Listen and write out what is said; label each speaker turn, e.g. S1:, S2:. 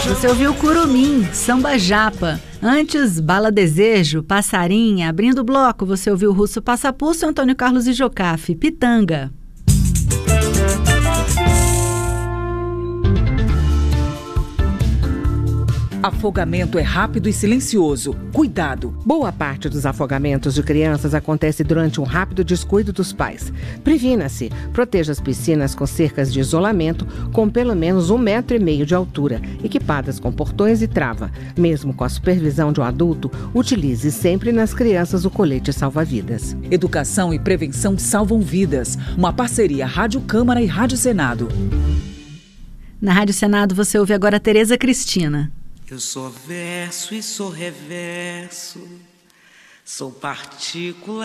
S1: Você ouviu Curumim, Samba Japa. Antes, Bala Desejo, Passarinha. Abrindo o bloco, você ouviu Russo Passapulso, Antônio Carlos e Jocafe, Pitanga.
S2: Afogamento é rápido e silencioso. Cuidado!
S3: Boa parte dos afogamentos de crianças acontece durante um rápido descuido dos pais. Previna-se. Proteja as piscinas com cercas de isolamento com pelo menos 1,5 m de altura, equipadas com portões e trava. Mesmo com a supervisão de um adulto, utilize sempre nas crianças o colete salva-vidas.
S2: Educação e prevenção salvam vidas. Uma parceria Rádio Câmara e Rádio Senado.
S1: Na Rádio Senado você ouve agora Tereza Cristina.
S4: Eu sou verso e sou reverso, sou partícula